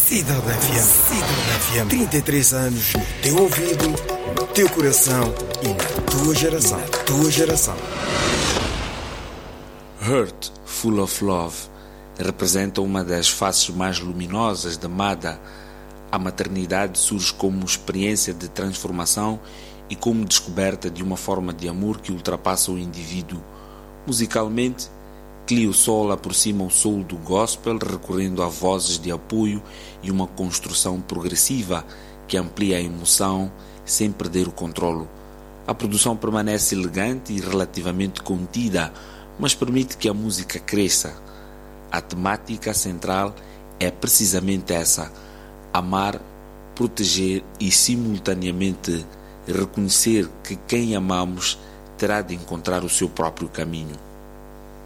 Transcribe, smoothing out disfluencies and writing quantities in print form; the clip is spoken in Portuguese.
Cidade FM. Cidade FM. 33 anos no teu ouvido, no teu coração e na tua geração. Na tua geração. Hurt, Full of Love representa uma das faces mais luminosas da Mada. A maternidade surge como experiência de transformação e como descoberta de uma forma de amor que ultrapassa o indivíduo. Musicalmente, Clio Sol aproxima o soul do gospel, recorrendo a vozes de apoio e uma construção progressiva que amplia a emoção sem perder o controlo. A produção permanece elegante e relativamente contida, mas permite que a música cresça. A temática central é precisamente essa: amar, proteger e simultaneamente reconhecer que quem amamos terá de encontrar o seu próprio caminho.